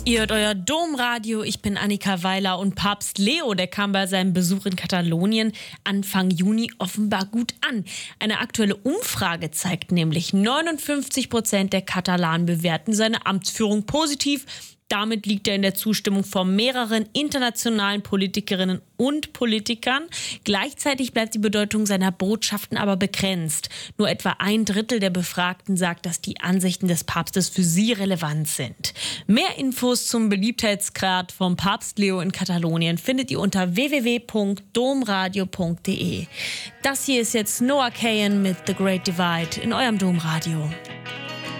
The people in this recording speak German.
Ihr hört euer Domradio, ich bin Annika Weiler und Papst Leo, der kam bei seinem Besuch in Katalonien Anfang Juni offenbar gut an. Eine aktuelle Umfrage zeigt nämlich, 59% der Katalanen bewerten seine Amtsführung positiv. Damit liegt er in der Zustimmung von mehreren internationalen Politikerinnen und Politikern. Gleichzeitig bleibt die Bedeutung seiner Botschaften aber begrenzt. Nur etwa 1/3 der Befragten sagt, dass die Ansichten des Papstes für sie relevant sind. Mehr Infos zum Beliebtheitsgrad vom Papst Leo in Katalonien findet ihr unter www.domradio.de. Das hier ist jetzt Noah Kahan mit The Great Divide in eurem Domradio.